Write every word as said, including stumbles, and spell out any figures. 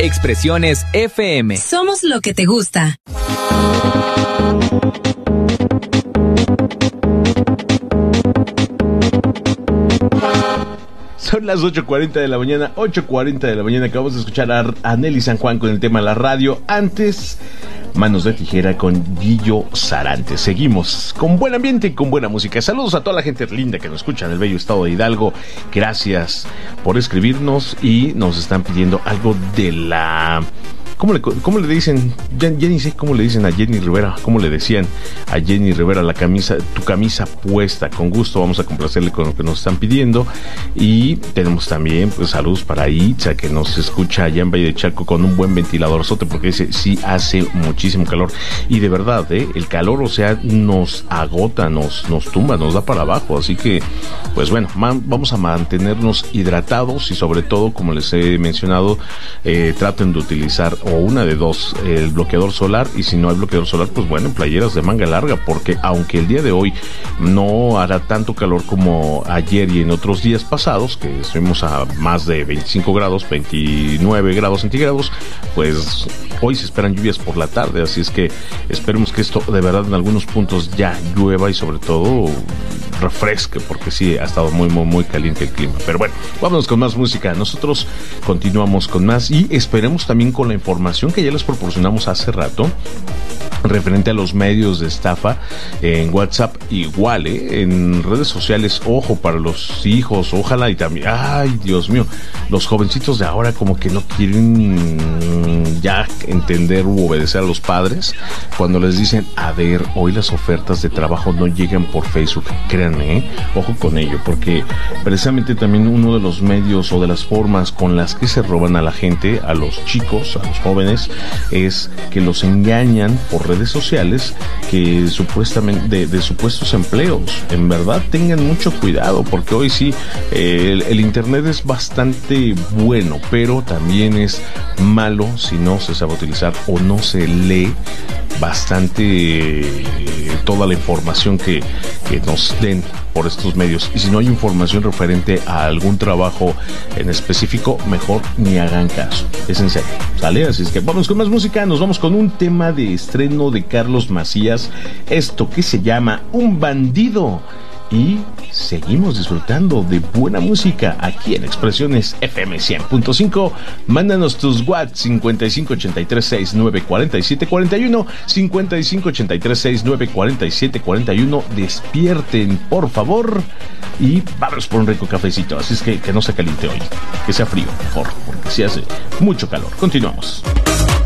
Expresiones F M. Somos lo que te gusta. Son las ocho cuarenta de la mañana, ocho cuarenta de la mañana. Acabamos de escuchar a, a Nelly San Juan con el tema de la radio. Antes, Manos de Tijera con Guillo Sarante. Seguimos con buen ambiente y con buena música. Saludos a toda la gente linda que nos escucha en el bello estado de Hidalgo. Gracias por escribirnos y nos están pidiendo algo de la... ¿Cómo le, cómo le dicen? Ya, ya ni sé cómo le dicen a Jenny Rivera. ¿Cómo le decían a Jenny Rivera? La camisa, tu camisa puesta. Con gusto vamos a complacerle con lo que nos están pidiendo. Y tenemos también pues saludos para Itza, que nos escucha allá en Valle de Chalco con un buen ventiladorzote, porque dice, sí hace muchísimo calor. Y de verdad, ¿eh? El calor, o sea, nos agota, nos, nos tumba, nos da para abajo. Así que, pues bueno, man, vamos a mantenernos hidratados y sobre todo, como les he mencionado, eh, traten de utilizar o una de dos, el bloqueador solar, y si no hay bloqueador solar, pues bueno, playeras de manga larga, porque aunque el día de hoy no hará tanto calor como ayer y en otros días pasados, que estuvimos a más de veinticinco grados, veintinueve grados centígrados, pues hoy se esperan lluvias por la tarde, así es que esperemos que esto de verdad en algunos puntos ya llueva y sobre todo refresque, porque sí ha estado muy muy muy caliente el clima. Pero bueno, vámonos con más música. Nosotros continuamos con más y esperemos también con la información que ya les proporcionamos hace rato referente a los medios de estafa en WhatsApp, igual, ¿eh? En redes sociales, ojo para los hijos, ojalá, y también, ay, Dios mío, los jovencitos de ahora como que no quieren ya entender u obedecer a los padres cuando les dicen, a ver, hoy las ofertas de trabajo no llegan por Facebook. Créanme, ¿eh? Ojo con ello, porque precisamente también uno de los medios o de las formas con las que se roban a la gente, a los chicos, a los jóvenes, es que los engañan por redes sociales, que supuestamente de, de supuestos empleos. En verdad tengan mucho cuidado, porque hoy sí eh, el, el internet es bastante bueno, pero también es malo si no se sabe utilizar o no se lee bastante eh, toda la información que, que nos den por estos medios. Y si no hay información referente a algún trabajo en específico, mejor ni hagan caso. Es en serio, ¿sale? Así es que vamos con más música. Nos vamos con un tema de estreno de Carlos Macías, esto que se llama Un Bandido. Y seguimos disfrutando de buena música aquí en Expresiones F M cien punto cinco. Mándanos tus WhatsApp cincuenta y cinco ochenta y tres sesenta y nueve cuarenta y siete cuarenta y uno, cincuenta y cinco ochenta y tres sesenta y nueve cuarenta y siete cuarenta y uno. Despierten, por favor, y vamos por un rico cafecito. Así es que que no se caliente hoy, que sea frío, mejor, porque si hace mucho calor. Continuamos.